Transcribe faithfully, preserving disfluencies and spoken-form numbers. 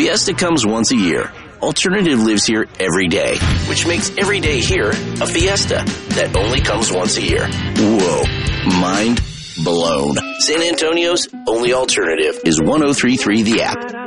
Fiesta comes once a year. Alternative lives here every day, which makes every day here a fiesta that only comes once a year. Whoa, mind blown. San Antonio's only alternative is one oh three point three The App.